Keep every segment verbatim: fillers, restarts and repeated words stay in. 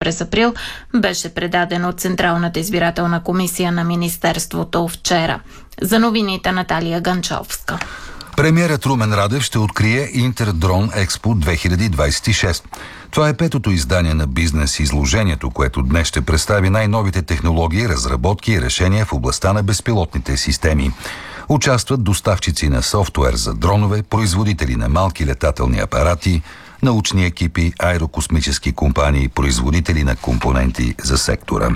през април, беше предаден от Централната избирателна комисия на Министерството вчера. За новините Наталия Ганчовска. Премиерът Румен Радев ще открие Интердрон Експо две хиляди двадесет и шеста. Това е петото издание на бизнес изложението, което днес ще представи най-новите технологии, разработки и решения в областта на безпилотните системи. Участват доставчици на софтуер за дронове, производители на малки летателни апарати, научни екипи, аерокосмически компании, производители на компоненти за сектора.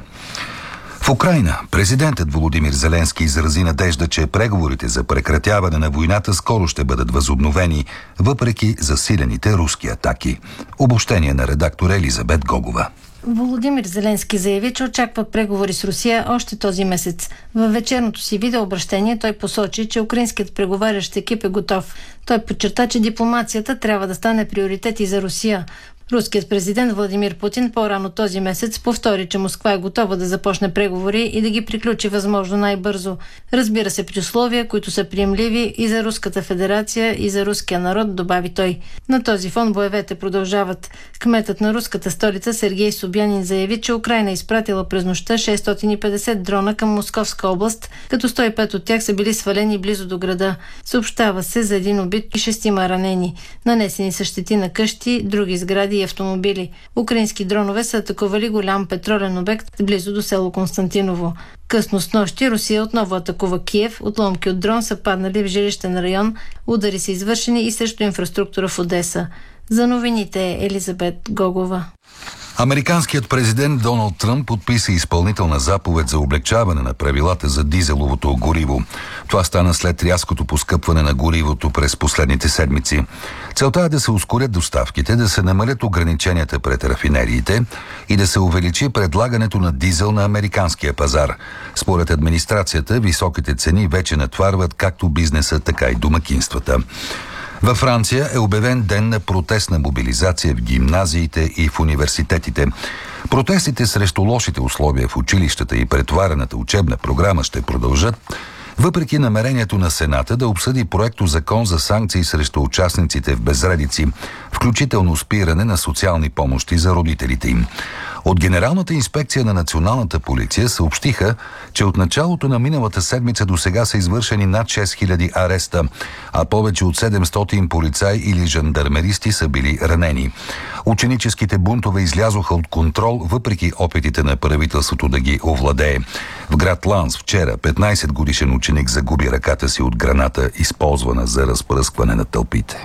В Украйна президентът Володимир Зеленски изрази надежда, че преговорите за прекратяване на войната скоро ще бъдат възобновени, въпреки засилените руски атаки. Обобщение на редактор Елизабет Гогова. Володимир Зеленски заяви, че очаква преговори с Русия още този месец. Във вечерното си видеообращение той посочи, че украинският преговарящ екип е готов. Той подчерта, че дипломацията трябва да стане приоритет и за Русия. Руският президент Владимир Путин по-рано този месец повтори, че Москва е готова да започне преговори и да ги приключи възможно най-бързо. Разбира се, при условия, които са приемливи и за Руската федерация, и за руския народ, добави той. На този фон боевете продължават. Кметът на руската столица Сергей Собянин заяви, че Украйна е изпратила през нощта шестстотин и петдесет дрона към Московска област, като сто и пет от тях са били свалени близо до града. Съобщава се за един убит и шестима ранени. Нанесени са щети на къщи, други сгради и автомобили. Украински дронове са атакували голям петролен обект близо до село Константиново. Късно снощи Русия отново атакува Киев. Отломки от дрон са паднали в жилищен район. Удари са извършени и срещу инфраструктура в Одеса. За новините е Елизабет Гогова. Американският президент Доналд Тръмп подписа изпълнителна заповед за облекчаване на правилата за дизеловото гориво. Това стана след рязкото поскъпване на горивото през последните седмици. Целта е да се ускорят доставките, да се намалят ограниченията пред рафинериите и да се увеличи предлагането на дизел на американския пазар. Според администрацията, високите цени вече натварват както бизнеса, така и домакинствата. Във Франция е обявен ден на протестна мобилизация в гимназиите и в университетите. Протестите срещу лошите условия в училищата и претоварената учебна програма ще продължат, въпреки намерението на Сената да обсъди проекто закон за санкции срещу участниците в безредици, включително спиране на социални помощи за родителите им. От Генералната инспекция на Националната полиция съобщиха, че от началото на миналата седмица до сега са извършени над шест хиляди ареста, а повече от седемстотин полицаи или жандармеристи са били ранени. Ученическите бунтове излязоха от контрол, въпреки опитите на правителството да ги овладее. В град Ланс вчера петнадесет годишен ученик загуби ръката си от граната, използвана за разпръскване на тълпите.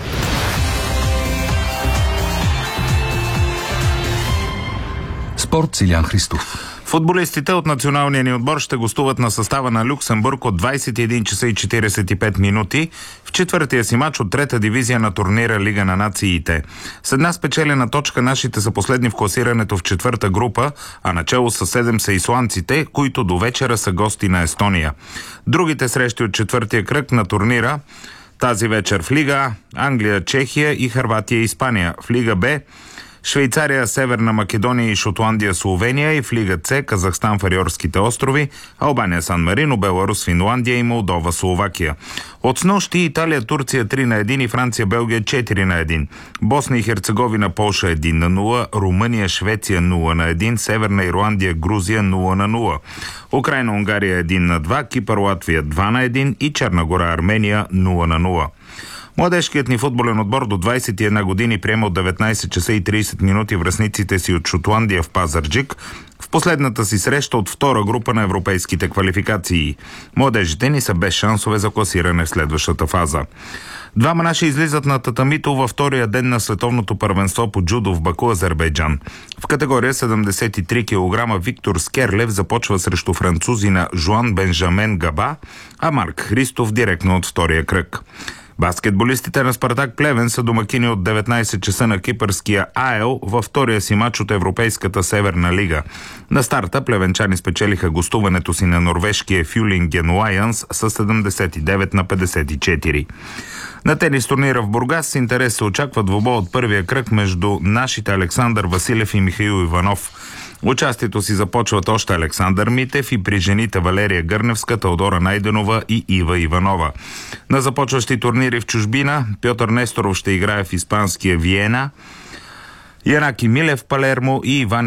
Спорт, Силян Христов. Футболистите от националния ни отбор ще гостуват на състава на Люксембург от двадесет и един часа и четиридесет и пет минути в четвъртия си мач от трета дивизия на турнира Лига на нациите. С една спечелена точка нашите са последни в класирането в четвърта група, а начало с седем са исландците, които до вечера са гости на Естония. Другите срещи от четвъртия кръг на турнира тази вечер в Лига А, Англия, Чехия и Хърватия, Испания. В Лига Б Швейцария, Северна Македония и Шотландия, Словения, и в Лига С Казахстан, Фариорските острови, Албания, Сан Марино, Беларус, Финландия и Молдова, Словакия. От снощи Италия, Турция три на едно и Франция, Белгия четири на едно. Босна и Херцеговина, Полша едно на нула, Румъния, Швеция нула на едно, Северна Ирландия, Грузия нула на нула. Украйна, Унгария едно на два, Кипър, Латвия два на едно и Черна гора, Армения нула на нула. Младежкият ни футболен отбор до двадесет и една години приема от деветнадесет часа и тридесет минути връстниците си от Шотландия в Пазарджик в последната си среща от втора група на европейските квалификации. Младежите ни са без шансове за класиране в следващата фаза. Двама наши излизат на татамито във втория ден на световното първенство по джудо в Баку, Азербайджан. В категория седемдесет и три килограма Виктор Скерлев започва срещу французина Жуан Бенжамен Габа, а Марк Христов директно от втория кръг. Баскетболистите на Спартак Плевен са домакини от деветнадесет часа на кипърския АЕЛ във втория си мач от Европейската Северна лига. На старта плевенчани спечелиха гостуването си на норвежкия Фюлинген Лайънс с седемдесет и девет на петдесет и четири. На тенис турнира в Бургас с интерес се очаква двубой от първия кръг между нашите Александър Василев и Михаил Иванов. Участието си започват още Александър Митев и при жените Валерия Гърневска, Теодора Найденова и Ива Иванова. На започващи турнири в чужбина Пьотър Несторов ще играе в испанския Виена, Янаки Милев в Палермо и Иван